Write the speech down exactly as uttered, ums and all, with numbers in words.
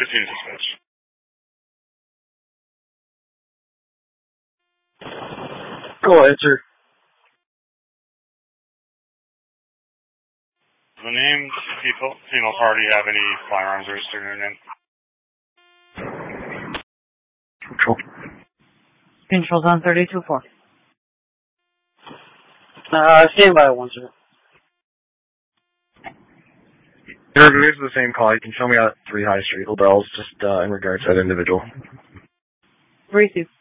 fifteen dispatch. Go ahead, sir. The named people, female party have any firearms registered in their name? Control. Control's on thirty-two four. Uh, stand by one, sir. In regards to the same call, you can show me out at three High Street, LaBelle's, just uh, in regards to that individual. Receive.